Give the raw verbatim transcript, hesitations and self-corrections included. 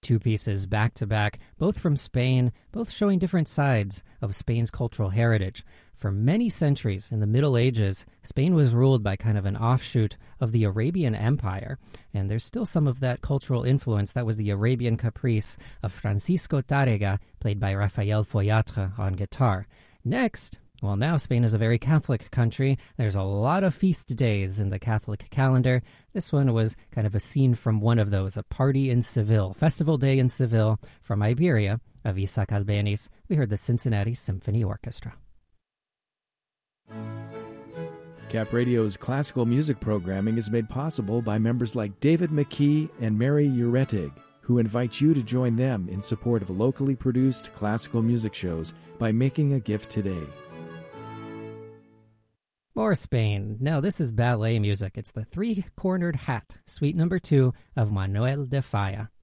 Two pieces back to back, both from Spain, both showing different sides of Spain's cultural heritage. For many centuries in the Middle Ages, Spain was ruled by kind of an offshoot of the Arabian Empire, and there's still some of that cultural influence. That was the Arabian Caprice of Francisco Tárrega, played by Raphael Foyatre on guitar. Next, well, now Spain is a very Catholic country. There's a lot of feast days in the Catholic calendar. This one was kind of a scene from one of those, a party in Seville, Festival Day in Seville, from Iberia, of Isaac Albéniz. We heard the Cincinnati Symphony Orchestra. Cap Radio's classical music programming is made possible by members like David McKee and Mary Uretig, who invite you to join them in support of locally produced classical music shows by making a gift today. More Spain. No, this is ballet music. It's the Three-Cornered Hat, suite number two of Manuel de Falla.